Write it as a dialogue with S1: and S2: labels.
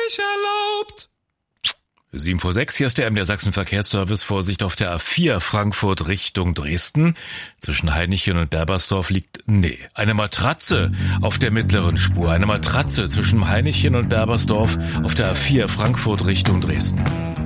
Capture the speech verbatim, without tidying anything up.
S1: nicht erlaubt.
S2: sieben vor sechs, hier ist der M D R Sachsen Verkehrsservice. Vorsicht auf der A vier Frankfurt Richtung Dresden. Zwischen Hainichen und Berbersdorf liegt, nee, eine Matratze auf der mittleren Spur. Eine Matratze zwischen Hainichen und Berbersdorf auf der A vier Frankfurt Richtung Dresden.